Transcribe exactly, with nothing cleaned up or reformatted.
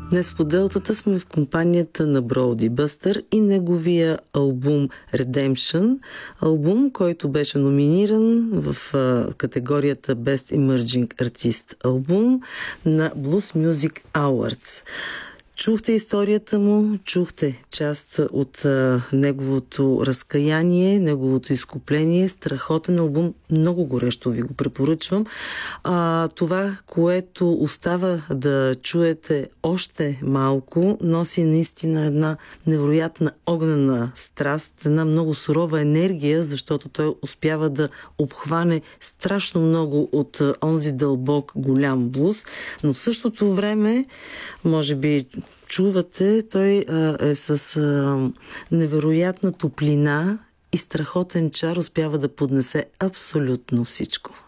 Днес по Делтата сме в компанията на Броуди Бъстър и неговия албум Redemption. Албум, който беше номиниран в а, категорията Best Emerging Artist албум на Blues Music Awards. Чухте историята му, чухте част от а, неговото разкаяние, неговото изкупление. Страхотен албум, много горещо ви го препоръчвам. А, това, което остава да чуете още малко, носи наистина една невероятна огнена страст, една много сурова енергия, защото той успява да обхване страшно много от а, онзи дълбок голям блуз, но в същото време, може би чувате, той а, е с а, невероятна топлина и страхотен чар, успява да поднесе абсолютно всичко.